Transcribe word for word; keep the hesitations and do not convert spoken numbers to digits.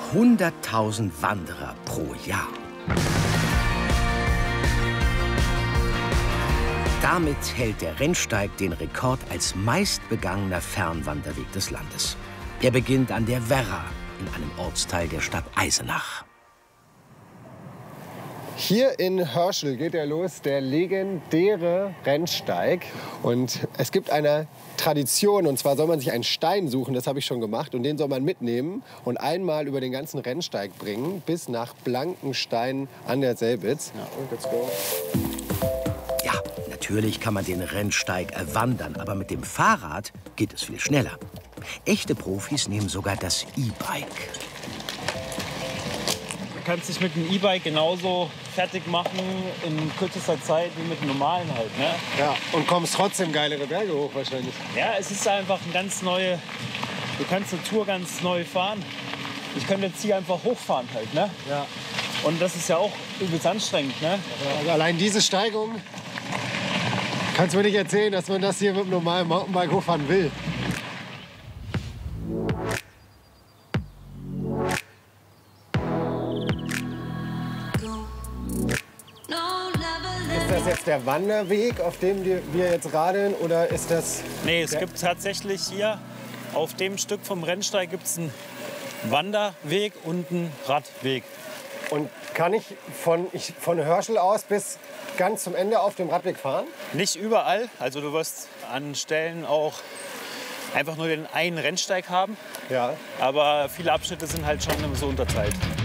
hunderttausend Wanderer pro Jahr. Damit hält der Rennsteig den Rekord als meistbegangener Fernwanderweg des Landes. Er beginnt an der Werra, in einem Ortsteil der Stadt Eisenach. Hier in Hörschel geht er los, der legendäre Rennsteig. Und es gibt eine Tradition, und zwar soll man sich einen Stein suchen, das habe ich schon gemacht, und den soll man mitnehmen und einmal über den ganzen Rennsteig bringen, bis nach Blankenstein an der Selbitz. Ja, und let's go. Ja, natürlich kann man den Rennsteig erwandern, aber mit dem Fahrrad geht es viel schneller. Echte Profis nehmen sogar das E-Bike. Du kannst dich mit dem E-Bike genauso fertig machen in kürzester Zeit wie mit dem normalen halt, ne? Ja, und kommst trotzdem geilere Berge hoch wahrscheinlich. Ja, es ist einfach ein ganz neue, du kannst eine Tour ganz neu fahren. Ich könnte jetzt hier einfach hochfahren halt, ne? Ja. Und das ist ja auch übelst anstrengend, ne? Also allein diese Steigung, kannst du mir nicht erzählen, dass man das hier mit einem normalen Mountainbike hochfahren will. Ist das jetzt der Wanderweg, auf dem wir jetzt radeln, oder ist das... Nee, es gibt tatsächlich hier auf dem Stück vom Rennsteig gibt's einen Wanderweg und einen Radweg. Und kann ich von, ich von Hörschel aus bis ganz zum Ende auf dem Radweg fahren? Nicht überall, also du wirst an Stellen auch einfach nur den einen Rennsteig haben. Ja. Aber viele Abschnitte sind halt schon so unterteilt.